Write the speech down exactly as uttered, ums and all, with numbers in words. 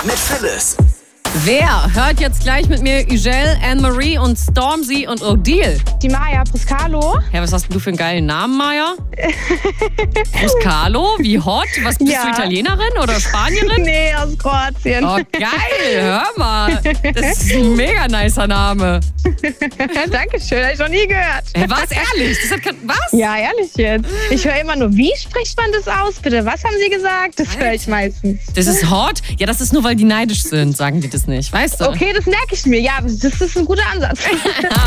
mit Phyllis. Wer hört jetzt gleich mit mir Ugel, Anne-Marie und Stormzy und Odile? Die Maya Fuscalo. Ja, was hast denn du für einen geilen Namen, Maya? Fuscalo? Wie hot? Was, bist Ja. du Italienerin oder Spanierin? Nee, aus Kroatien. Oh, geil, hör mal. Das ist ein mega nicer Name. Dankeschön, habe ich noch nie gehört. Hey, was, ehrlich? Das hat, kein- was? Ja, ehrlich jetzt. Ich höre immer nur, wie spricht man das aus, bitte? Was haben Sie gesagt? Das höre ich meistens. Das ist hot? Ja, das ist nur, weil die neidisch sind, sagen die das nicht, weißt du? Okay, das merke ich mir. Ja, das ist ein guter Ansatz.